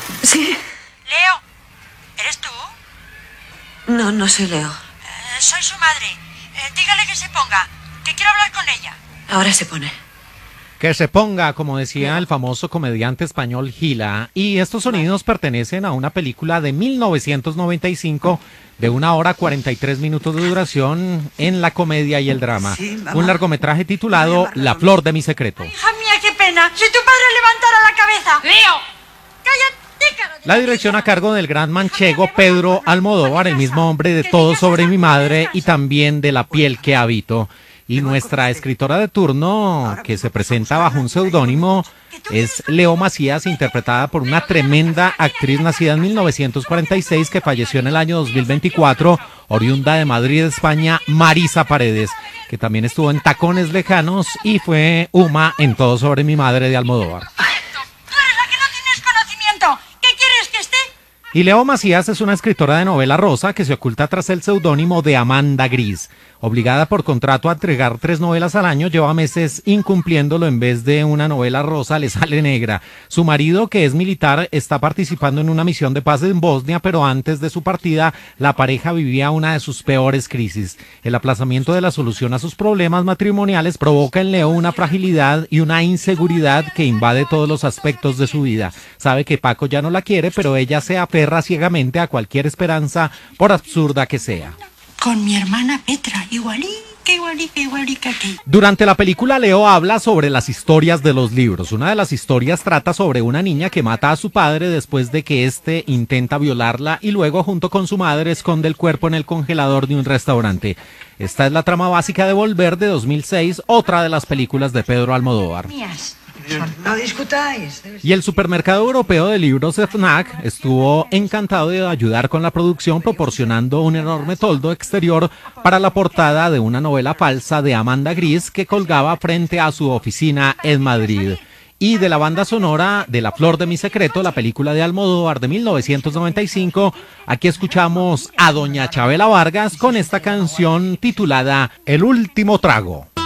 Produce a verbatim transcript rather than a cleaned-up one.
Sí. Leo, ¿eres tú? No, no soy Leo. Eh, soy su madre. Eh, dígale que se ponga, que quiero hablar con ella. Ahora se pone. Que se ponga, como decía el famoso comediante español Gila. Y estos sonidos pertenecen a una película de mil novecientos noventa y cinco de una hora cuarenta y tres minutos de duración en la comedia y el drama. Sí, mamá. Un largometraje titulado La flor de mi secreto. Hija mía, qué pena. Si tu padre levantara la cabeza. Leo. Cállate, cara de... La dirección a cargo del gran manchego Pedro Almodóvar, el mismo hombre de Todo sobre mi madre y también de La piel que habito. Y nuestra escritora de turno, que se presenta bajo un seudónimo, es Leo Macías, interpretada por una tremenda actriz nacida en mil novecientos cuarenta y seis que falleció en el año dos mil veinticuatro, oriunda de Madrid, España, Marisa Paredes, que también estuvo en Tacones Lejanos y fue Uma en Todo sobre mi madre de Almodóvar. Tú eres la que no tienes conocimiento. ¿Qué quieres que esté? Y Leo Macías es una escritora de novela rosa que se oculta tras el seudónimo de Amanda Gris. Obligada por contrato a entregar tres novelas al año, lleva meses incumpliéndolo. En vez de una novela rosa, le sale negra. Su marido, que es militar, está participando en una misión de paz en Bosnia, pero antes de su partida, la pareja vivía una de sus peores crisis. El aplazamiento de la solución a sus problemas matrimoniales provoca en Leo una fragilidad y una inseguridad que invade todos los aspectos de su vida. Sabe que Paco ya no la quiere, pero ella se aferra ciegamente a cualquier esperanza, por absurda que sea. Con mi hermana Petra, igualica, igualica, igualica que... Durante la película, Leo habla sobre las historias de los libros. Una de las historias trata sobre una niña que mata a su padre después de que éste intenta violarla y luego, junto con su madre, esconde el cuerpo en el congelador de un restaurante. Esta es la trama básica de Volver, de dos mil seis, otra de las películas de Pedro Almodóvar. Mías. No discutáis. Y el supermercado europeo de libros FNAC estuvo encantado de ayudar con la producción, proporcionando un enorme toldo exterior para la portada de una novela falsa de Amanda Gris que colgaba frente a su oficina en Madrid. Y de la banda sonora de La flor de mi secreto, la película de Almodóvar de mil novecientos noventa y cinco, aquí escuchamos a doña Chabela Vargas con esta canción titulada El último trago.